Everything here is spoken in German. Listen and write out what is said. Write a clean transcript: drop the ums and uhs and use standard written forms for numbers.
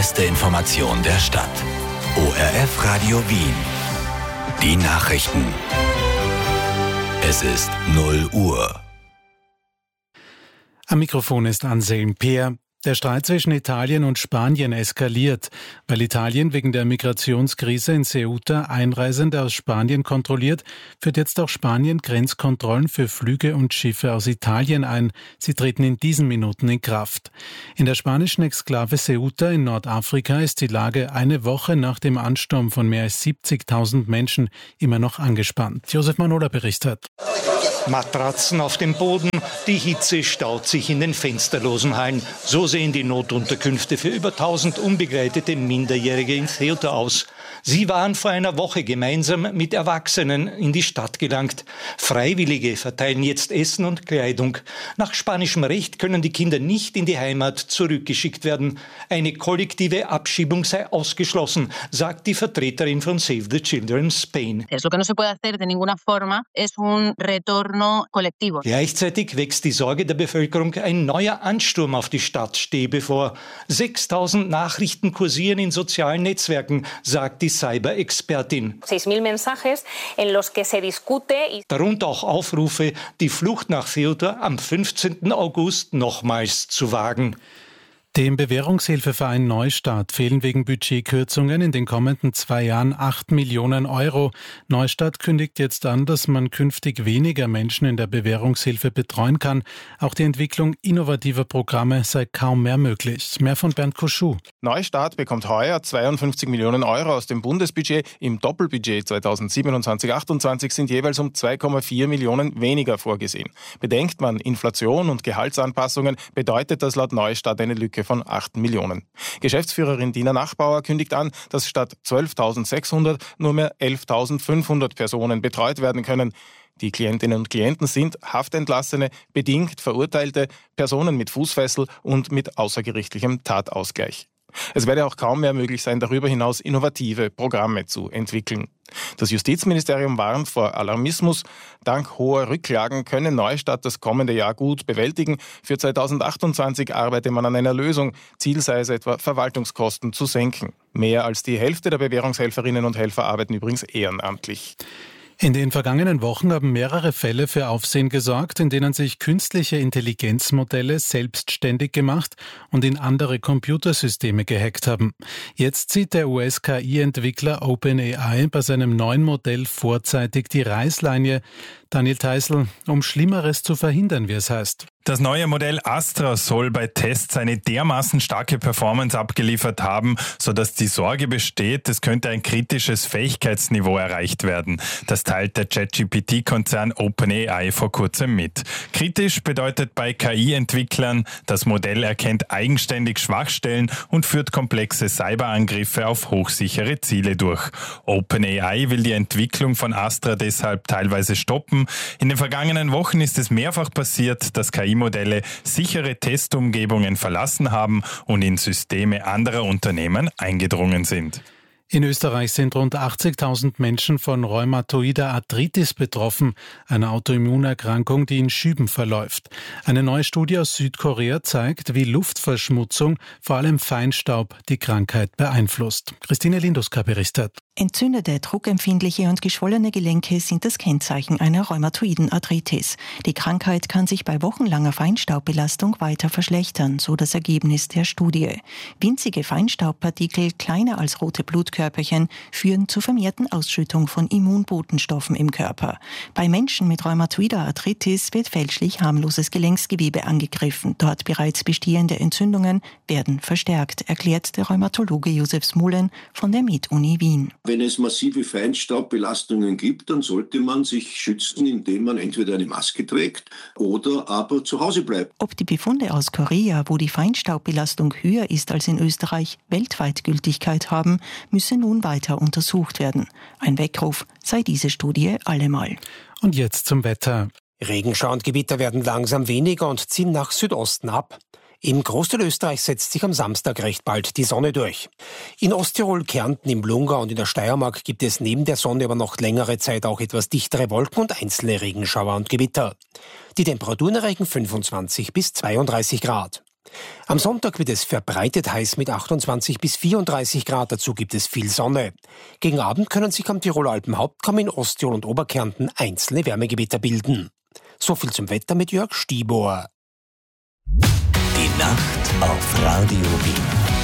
beste Information der Stadt. ORF Radio Wien. Die Nachrichten. Es ist 0 Uhr. Am Mikrofon ist Anselm Peer. Der Streit zwischen Italien und Spanien eskaliert. Weil Italien wegen der Migrationskrise in Ceuta Einreisende aus Spanien kontrolliert, führt jetzt auch Spanien Grenzkontrollen für Flüge und Schiffe aus Italien ein. Sie treten in diesen Minuten in Kraft. In der spanischen Exklave Ceuta in Nordafrika ist die Lage eine Woche nach dem Ansturm von mehr als 70.000 Menschen immer noch angespannt. Josef Manola berichtet. Matratzen auf dem Boden, die Hitze staut sich in den fensterlosen Hallen. So sehen die Notunterkünfte für über 1000 unbegleitete Minderjährige in Ceuta aus. Sie waren vor einer Woche gemeinsam mit Erwachsenen in die Stadt gelangt. Freiwillige verteilen jetzt Essen und Kleidung. Nach spanischem Recht können die Kinder nicht in die Heimat zurückgeschickt werden. Eine kollektive Abschiebung sei ausgeschlossen, sagt die Vertreterin von Save the Children Spain. Lo que no se puede hacer de ninguna forma es un retorno colectivo. Gleichzeitig wächst die Sorge der Bevölkerung, ein neuer Ansturm auf die Stadt stehe bevor. 6000 Nachrichten kursieren in sozialen Netzwerken, sagt die Cyber-Expertin. 6.000 mensajes en los que se discute. Darunter auch Aufrufe, die Flucht nach Ceuta am 15. August nochmals zu wagen. Dem Bewährungshilfeverein Neustadt fehlen wegen Budgetkürzungen in den kommenden 2 Jahren 8 Millionen Euro. Neustadt kündigt jetzt an, dass man künftig weniger Menschen in der Bewährungshilfe betreuen kann. Auch die Entwicklung innovativer Programme sei kaum mehr möglich. Mehr von Bernd Koschuh. Neustadt bekommt heuer 52 Millionen Euro aus dem Bundesbudget. Im Doppelbudget 2027/28 sind jeweils um 2,4 Millionen weniger vorgesehen. Bedenkt man Inflation und Gehaltsanpassungen, bedeutet das laut Neustadt eine Lücke von 8 Millionen. Geschäftsführerin Dina Nachbauer kündigt an, dass statt 12.600 nur mehr 11.500 Personen betreut werden können. Die Klientinnen und Klienten sind Haftentlassene, bedingt Verurteilte, Personen mit Fußfessel und mit außergerichtlichem Tatausgleich. Es werde auch kaum mehr möglich sein, darüber hinaus innovative Programme zu entwickeln. Das Justizministerium warnt vor Alarmismus. Dank hoher Rücklagen könne Neustadt das kommende Jahr gut bewältigen. Für 2028 arbeite man an einer Lösung. Ziel sei es etwa, Verwaltungskosten zu senken. Mehr als die Hälfte der Bewährungshelferinnen und Helfer arbeiten übrigens ehrenamtlich. In den vergangenen Wochen haben mehrere Fälle für Aufsehen gesorgt, in denen sich künstliche Intelligenzmodelle selbstständig gemacht und in andere Computersysteme gehackt haben. Jetzt zieht der US-KI-Entwickler OpenAI bei seinem neuen Modell vorzeitig die Reißleine. Daniel Theißl, um Schlimmeres zu verhindern, wie es heißt. Das neue Modell Astra soll bei Tests eine dermaßen starke Performance abgeliefert haben, sodass die Sorge besteht, es könnte ein kritisches Fähigkeitsniveau erreicht werden. Das teilt der ChatGPT-Konzern OpenAI vor kurzem mit. Kritisch bedeutet bei KI-Entwicklern, das Modell erkennt eigenständig Schwachstellen und führt komplexe Cyberangriffe auf hochsichere Ziele durch. OpenAI will die Entwicklung von Astra deshalb teilweise stoppen. In den vergangenen Wochen ist es mehrfach passiert, dass KI-Modelle sichere Testumgebungen verlassen haben und in Systeme anderer Unternehmen eingedrungen sind. In Österreich sind rund 80.000 Menschen von rheumatoider Arthritis betroffen, einer Autoimmunerkrankung, die in Schüben verläuft. Eine neue Studie aus Südkorea zeigt, wie Luftverschmutzung, vor allem Feinstaub, die Krankheit beeinflusst. Christine Linduska berichtet. Entzündete, druckempfindliche und geschwollene Gelenke sind das Kennzeichen einer rheumatoiden Arthritis. Die Krankheit kann sich bei wochenlanger Feinstaubbelastung weiter verschlechtern, so das Ergebnis der Studie. Winzige Feinstaubpartikel, kleiner als rote Blutkörperchen, führen zur vermehrten Ausschüttung von Immunbotenstoffen im Körper. Bei Menschen mit rheumatoider Arthritis wird fälschlich harmloses Gelenksgewebe angegriffen. Dort bereits bestehende Entzündungen werden verstärkt, erklärt der Rheumatologe Josef Smulen von der MedUni Wien. Wenn es massive Feinstaubbelastungen gibt, dann sollte man sich schützen, indem man entweder eine Maske trägt oder aber zu Hause bleibt. Ob die Befunde aus Korea, wo die Feinstaubbelastung höher ist als in Österreich, weltweit Gültigkeit haben, müsse nun weiter untersucht werden. Ein Weckruf sei diese Studie allemal. Und jetzt zum Wetter. Regenschauer und Gewitter werden langsam weniger und ziehen nach Südosten ab. Im Großteil Österreichs setzt sich am Samstag recht bald die Sonne durch. In Osttirol, Kärnten, im Lungau und in der Steiermark gibt es neben der Sonne aber noch längere Zeit auch etwas dichtere Wolken und einzelne Regenschauer und Gewitter. Die Temperaturen erreichen 25 bis 32 Grad. Am Sonntag wird es verbreitet heiß mit 28 bis 34 Grad. Dazu gibt es viel Sonne. Gegen Abend können sich am Tiroler Alpenhauptkamm in Osttirol und Oberkärnten einzelne Wärmegewitter bilden. So viel zum Wetter mit Jörg Stibor. Die Nacht auf Radio Wien.